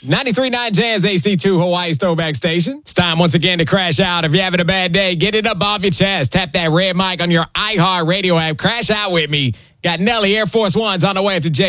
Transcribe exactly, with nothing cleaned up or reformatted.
ninety-three point nine Jazz A C two, Hawaii's throwback station. It's time once again to crash out. If you're having a bad day, get it up off your chest. Tap that red mic on your iHeart Radio app. Crash out with me. Got Nelly Air Force Ones on the way up to J.